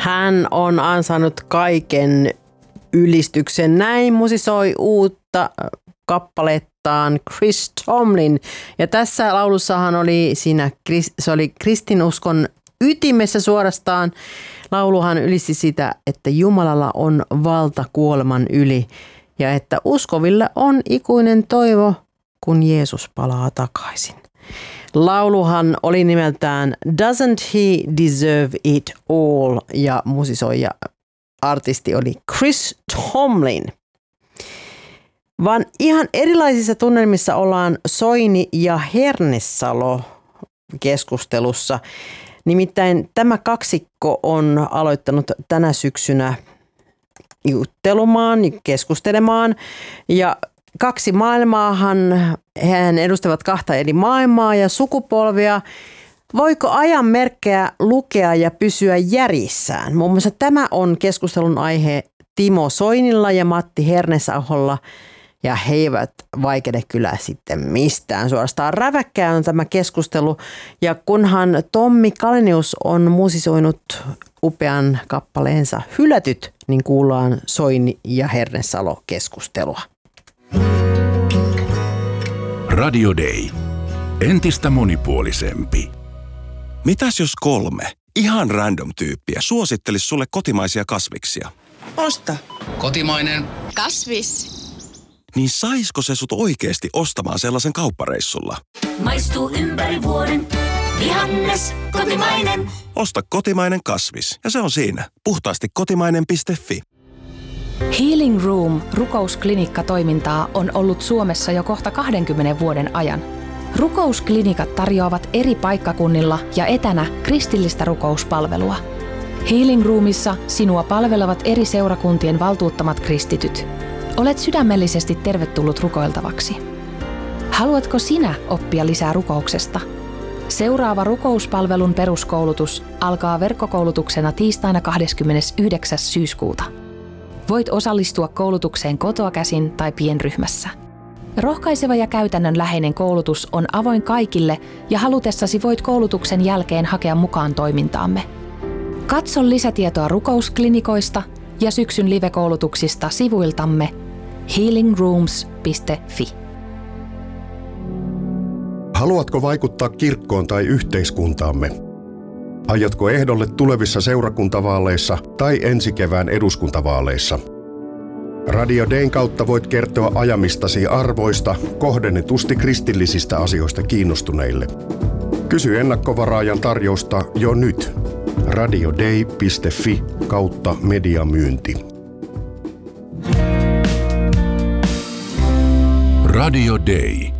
Hän on ansainnut kaiken ylistyksen. Näin musisoi uutta kappalettaan Chris Tomlin. Ja tässä laulussahan oli se oli kristinuskon ytimessä suorastaan. Lauluhan ylisti sitä, että Jumalalla on valta kuoleman yli ja että uskovilla on ikuinen toivo, kun Jeesus palaa takaisin. Lauluhan oli nimeltään Doesn't He Deserve It All ja musisoija artisti oli Chris Tomlin. Vaan ihan erilaisissa tunnelmissa ollaan Soini ja Hernesalo keskustelussa. Nimittäin tämä kaksikko on aloittanut tänä syksynä juttelemaan, keskustelemaan ja kaksi maailmaahan, hän edustavat kahta eri maailmaa ja sukupolvia. Voiko ajan merkkejä lukea ja pysyä järjissään? Muun muassa tämä on keskustelun aihe Timo Soinilla ja Matti Hernesaholla. Ja he eivät vaikene kyllä sitten mistään. Suorastaan räväkkää on tämä keskustelu. Ja kunhan Tommi Kalenius on musisoinut upean kappaleensa Hylätyt, niin kuullaan Soini ja Hernesalo keskustelua. Radio Day. Entistä monipuolisempi. Mitäs jos 3 ihan random tyyppiä suosittelis sulle kotimaisia kasviksia? Osta. Kotimainen. Kasvis. Niin saisko se sut oikeesti ostamaan sellaisen kauppareissulla? Maistuu ympäri vuoden. Vihannes, kotimainen. Osta kotimainen kasvis ja se on siinä. Puhtaasti kotimainen.fi. Healing Room rukousklinikka-toimintaa on ollut Suomessa jo kohta 20 vuoden ajan. Rukousklinikat tarjoavat eri paikkakunnilla ja etänä kristillistä rukouspalvelua. Healing Roomissa sinua palvelevat eri seurakuntien valtuuttamat kristityt. Olet sydämellisesti tervetullut rukoiltavaksi. Haluatko sinä oppia lisää rukouksesta? Seuraava rukouspalvelun peruskoulutus alkaa verkkokoulutuksena tiistaina 29. syyskuuta. Voit osallistua koulutukseen kotoa käsin tai pienryhmässä. Rohkaiseva ja käytännönläheinen koulutus on avoin kaikille ja halutessasi voit koulutuksen jälkeen hakea mukaan toimintaamme. Katso lisätietoa rukousklinikoista ja syksyn live-koulutuksista sivuiltamme healingrooms.fi. Haluatko vaikuttaa kirkkoon tai yhteiskuntaamme? Aiotko ehdolle tulevissa seurakuntavaaleissa tai ensi kevään eduskuntavaaleissa? Radio Dayn kautta voit kertoa ajamistasi arvoista kohdennetusti kristillisistä asioista kiinnostuneille. Kysy ennakkovaraajan tarjousta jo nyt. radioday.fi/mediamyynti. Radio Day.